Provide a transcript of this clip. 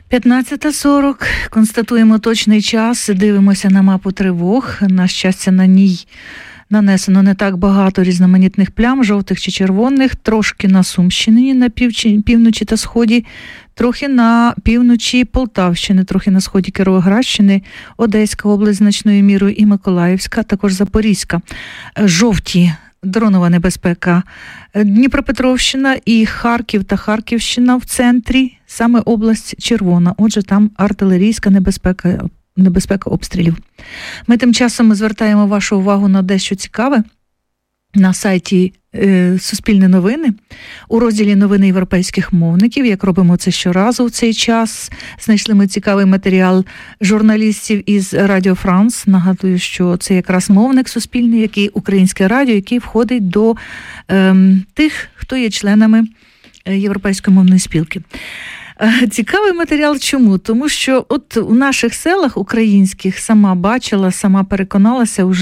15:40. Констатуємо точний час, дивимося на мапу тривог. На щастя, на ній нанесено не так багато різноманітних плям, жовтих чи червоних, трошки на Сумщині, на півночі та сході, трохи на півночі Полтавщини, трохи на сході Кіровоградщини, Одеська область значною мірою і Миколаївська, також Запорізька. Жовті – дронова небезпека. Дніпропетровщина і Харків та Харківщина в центрі, саме область червона. Отже, там артилерійська небезпека обстрілів. Ми тим часом звертаємо вашу увагу на дещо цікаве. На сайті Суспільне новини у розділі «Новини європейських мовників», як робимо це щоразу в цей час, знайшли ми цікавий матеріал журналістів із Радіо Франс. Нагадую, що це якраз мовник суспільний, який українське радіо, який входить до тих, хто є членами Європейської мовної спілки. Цікавий матеріал чому? Тому що от у наших селах українських сама бачила, сама переконалася,